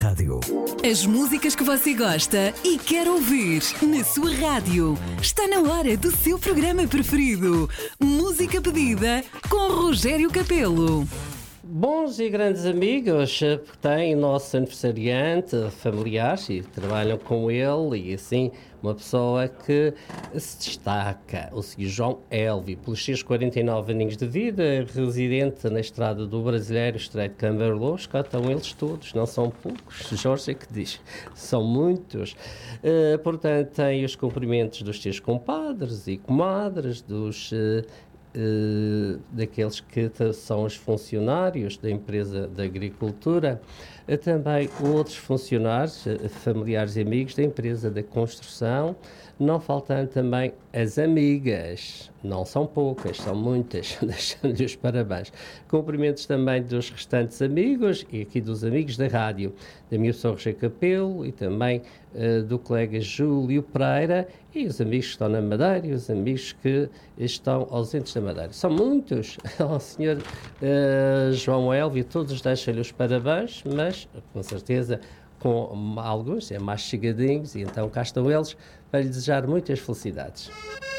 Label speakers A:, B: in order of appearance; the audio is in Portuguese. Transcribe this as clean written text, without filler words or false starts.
A: Rádio.
B: As músicas que você gosta e quer ouvir na sua rádio. Está na hora do seu programa preferido. Música Pedida com Rogério Capelo.
C: Bons e grandes amigos que têm nosso aniversariante familiar e trabalham com ele, e assim uma pessoa que se destaca, o Sr. João Elvio, pelos seus 49 aninhos de vida, residente na estrada do Brasileiro, Estreito de Camberlós. Cá estão eles todos, não são poucos, Jorge é que diz, são muitos. Portanto, tem os cumprimentos dos seus compadres e comadres, daqueles que são os funcionários da empresa da agricultura, também outros funcionários, familiares e amigos da empresa da construção, não faltando também as amigas, não são poucas, são muitas, deixando-lhe os parabéns. Cumprimentos também dos restantes amigos e aqui dos amigos da rádio, da minha pessoa Rogério Capelo e também do colega Júlio Pereira e os amigos que estão na Madeira e os amigos que estão ausentes da Madeira. São muitos, ao Sr. João Elvio, todos deixam-lhe os parabéns, mas com certeza com alguns, mais chegadinhos, e então cá estão eles para lhe desejar muitas felicidades.